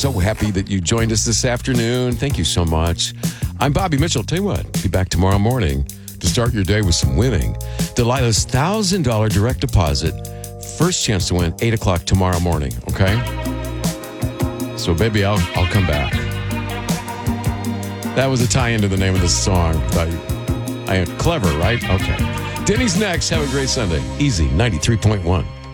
so happy that you joined us this afternoon. Thank you so much. I'm Bobby Mitchell. Tell you what, be back tomorrow morning to start your day with some winning. Delilah's $1,000 direct deposit. First chance to win, 8 o'clock tomorrow morning, okay? So, baby, I'll come back. That was a tie-in to the name of the song. I am clever, right? Okay. Denny's next. Have a great Sunday. Easy, 93.1.